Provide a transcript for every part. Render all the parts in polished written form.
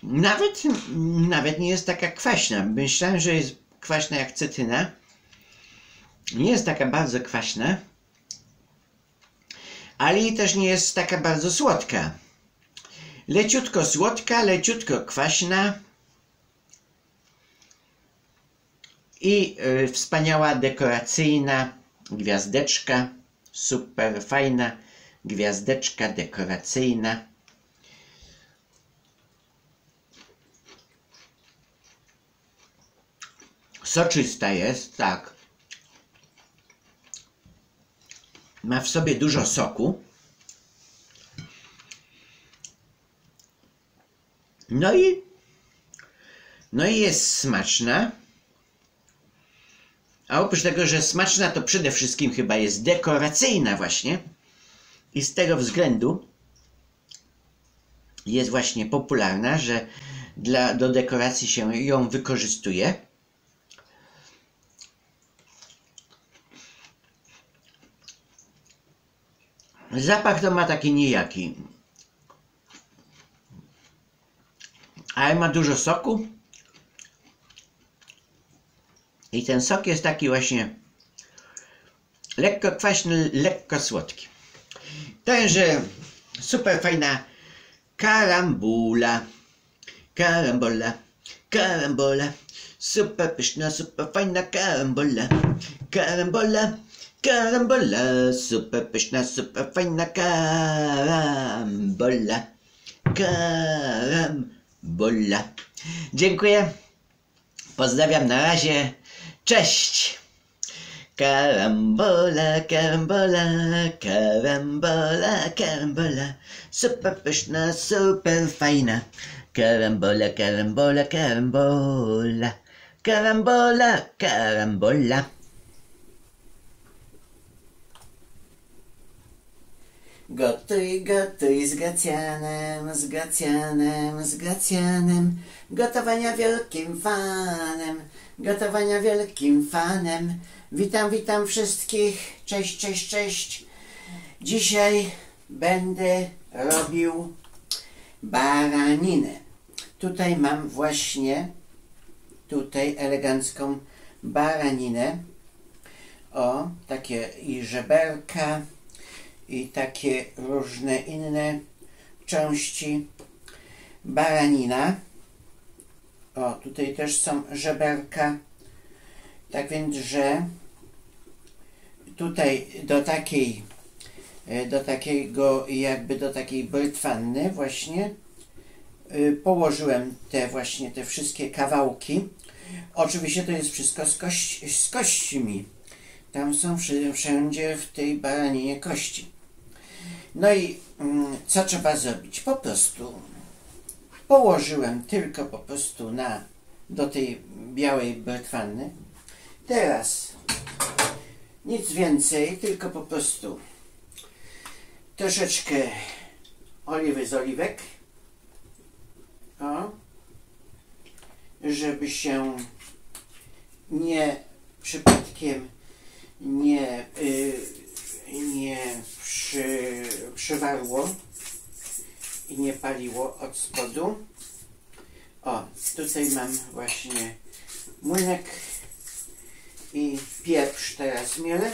Nawet nie jest taka kwaśna. Myślałem, że jest kwaśna jak cytryna. Nie jest taka bardzo kwaśna, ale i też nie jest taka bardzo słodka. Leciutko słodka, leciutko kwaśna i wspaniała dekoracyjna gwiazdeczka, super fajna gwiazdeczka dekoracyjna. Soczysta jest, tak. Ma w sobie dużo soku. No i jest smaczna. A oprócz tego, że smaczna, to przede wszystkim chyba jest dekoracyjna właśnie. I z tego względu jest właśnie popularna, że do dekoracji się ją wykorzystuje. Zapach to ma taki nijaki. Ale ma dużo soku. I ten sok jest taki właśnie lekko kwaśny, lekko słodki. Także super fajna karambula. Karambola, karambola. Super pyszna, super fajna karambola. Karambola, karambola. Super pyszna, super fajna karambola. Karambola. Dziękuję. Pozdrawiam, na razie. Cześć! Karambola, karambola, karambola, karambola. Super pyszna, super fajna. Karambola, karambola, karambola. Karambola, karambola. Gotuj, gotuj z Gracjanem, z Gracjanem, z Gracjanem. Gotowania wielkim fanem, gotowania wielkim fanem. Witam, witam wszystkich. Cześć, cześć, cześć. Dzisiaj będę robił baraninę. Tutaj mam właśnie elegancką baraninę. O, takie i żeberka, i takie różne inne części. Baranina. O, tutaj też są żeberka. Tak więc, że tutaj do takiej brytwanny właśnie położyłem te wszystkie kawałki. Oczywiście to jest wszystko z kośćmi. Tam są wszędzie w tej baraninie kości. No i co trzeba zrobić? Po prostu położyłem tylko do tej białej brytwanny. Teraz nic więcej, tylko po prostu troszeczkę oliwy z oliwek. O, żeby się przypadkiem nie przywarło i nie paliło od spodu. O, tutaj mam właśnie młynek i pieprz teraz mielę.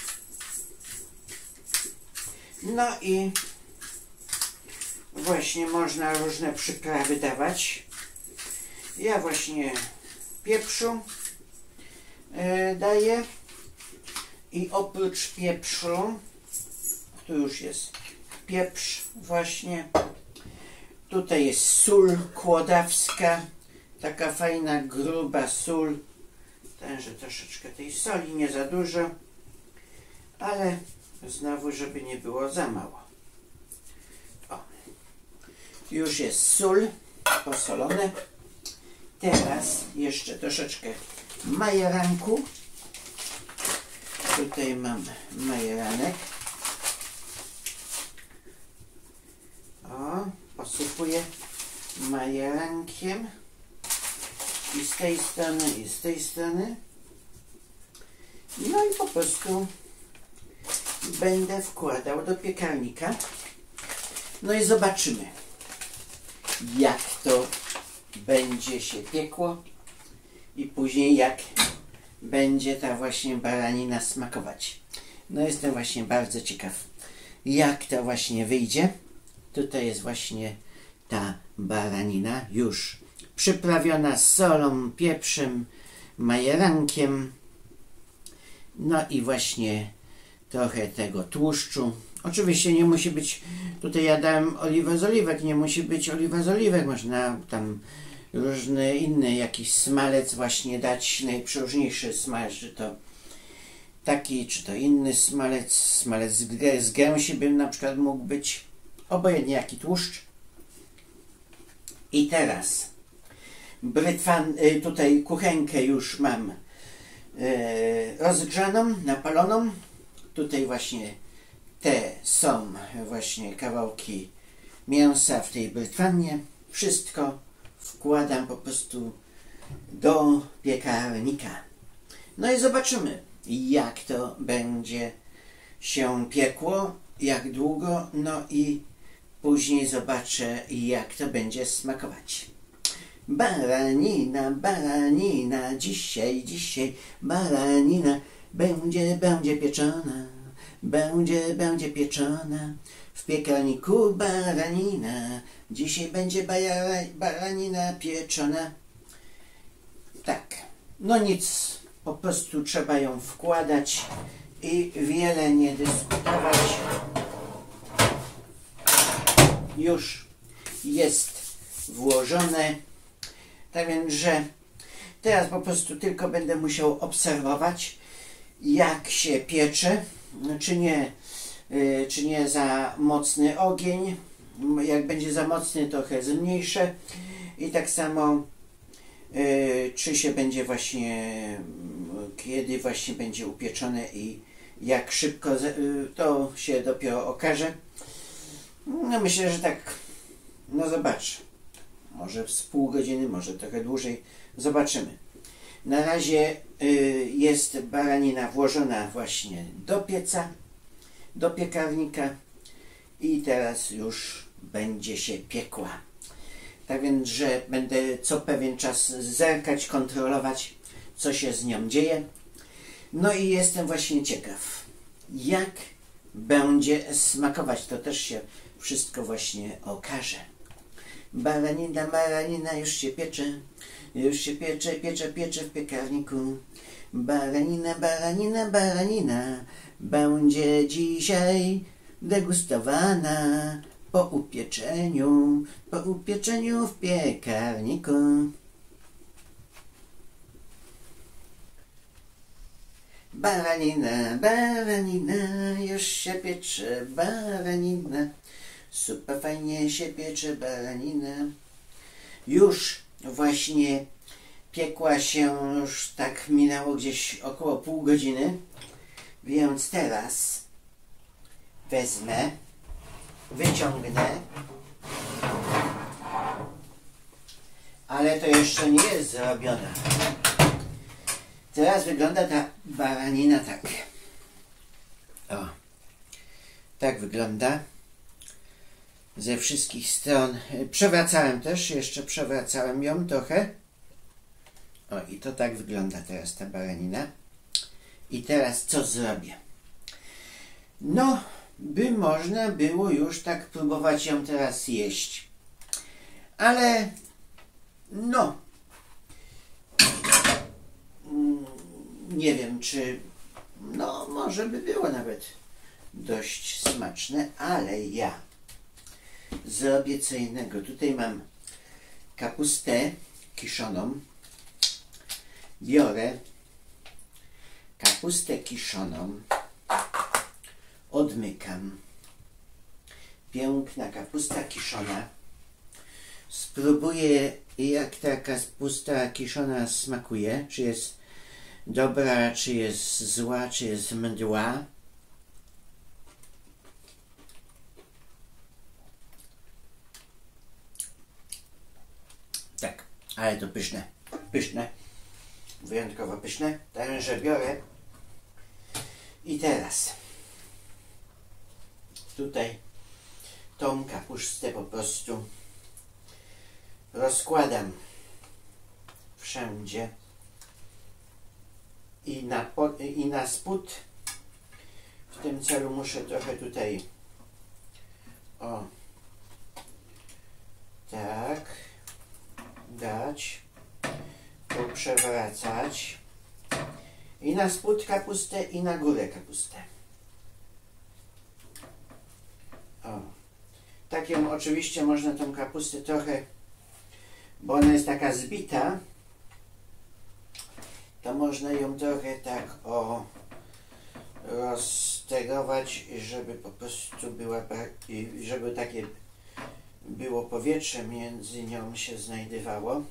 No i właśnie można różne przyprawy dawać. Ja właśnie pieprzu daję i oprócz pieprzu, tu już jest pieprz właśnie, tutaj jest sól kłodawska, taka fajna, gruba sól. Także troszeczkę tej soli, nie za dużo, ale znowu, żeby nie było za mało. O, już jest sól posolone. Teraz jeszcze troszeczkę majeranku. Tutaj mam majeranek. O, posypuję majerankiem. I z tej strony, i z tej strony. No i po prostu będę wkładał do piekarnika. No i zobaczymy, jak to będzie się piekło i później jak będzie ta właśnie baranina smakować. No jestem właśnie bardzo ciekaw, jak to właśnie wyjdzie. Tutaj jest właśnie ta baranina już przyprawiona z solą, pieprzem, majerankiem. No i właśnie trochę tego tłuszczu. Oczywiście nie musi być, tutaj ja dałem oliwę z oliwek, nie musi być oliwa z oliwek, można tam różny inny jakiś smalec właśnie dać, najprzeróżniejszy smalec, czy to taki, czy to inny smalec, smalec z gęsi by na przykład mógł być, obojętnie jaki tłuszcz. I teraz tutaj kuchenkę już mam rozgrzaną, napaloną. Tutaj właśnie te są właśnie kawałki mięsa w tej brytwannie. Wszystko wkładam po prostu do piekarnika. No i zobaczymy, jak to będzie się piekło, jak długo, no i później zobaczę, jak to będzie smakować. Baranina, baranina, dzisiaj baranina będzie pieczona, będzie pieczona. W piekarniku baranina, dzisiaj będzie baranina pieczona. Tak, no nic, po prostu trzeba ją wkładać i wiele nie dyskutować. Już jest włożone, tak więc, że teraz po prostu tylko będę musiał obserwować, jak się piecze, czy nie za mocny ogień. Jak będzie za mocny, trochę zmniejszę i tak samo czy się będzie właśnie, kiedy właśnie będzie upieczone i jak szybko, to się dopiero okaże. No myślę, że tak, no zobaczę, może z pół godziny, może trochę dłużej, zobaczymy. Na razie jest baranina włożona właśnie do pieca, do piekarnika i teraz już będzie się piekła. Tak więc, że będę co pewien czas zerkać, kontrolować, co się z nią dzieje. No i jestem właśnie ciekaw, jak będzie smakować. To też się wszystko właśnie okaże. Baranina już się piecze. Już się piecze w piekarniku. Baranina będzie dzisiaj degustowana po upieczeniu w piekarniku. Baranina, już się piecze baranina. Super fajnie się piecze baranina. Już właśnie piekła się, już tak minęło gdzieś około pół godziny. Więc teraz wezmę, wyciągnę, ale to jeszcze nie jest zrobione. Teraz wygląda ta baranina tak. O, tak wygląda ze wszystkich stron. Przewracałem też, jeszcze przewracałem ją trochę. O, i to tak wygląda teraz ta baranina. I teraz co zrobię? No, by można było już tak próbować ją teraz jeść. Ale no, nie wiem, czy no może by było nawet dość smaczne, ale ja zrobię co innego. Tutaj mam kapustę kiszoną. Biorę kapustę kiszoną, odmykam. Piękna kapusta kiszona. Spróbuję, jak ta kapusta kiszona smakuje. Czy jest dobra, czy jest zła, czy jest mdła. Tak, ale to pyszne. Pyszne. Wyjątkowo pyszne. Także biorę i teraz tutaj tą kapustę po prostu rozkładam wszędzie i na spód. W tym celu muszę trochę tutaj tak dać, tu przewracać i na spód kapustę i na górę kapustę. Tak ją oczywiście można tą kapustę trochę, bo ona jest taka zbita, to można ją trochę tak rozsterować, żeby po prostu była, żeby takie było powietrze między nią się znajdowało.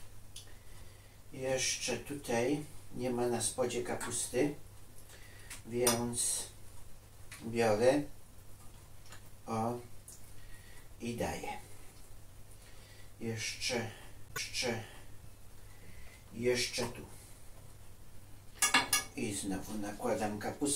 Jeszcze tutaj nie ma na spodzie kapusty, więc biorę i daję. Jeszcze tu. I znowu nakładam kapustę.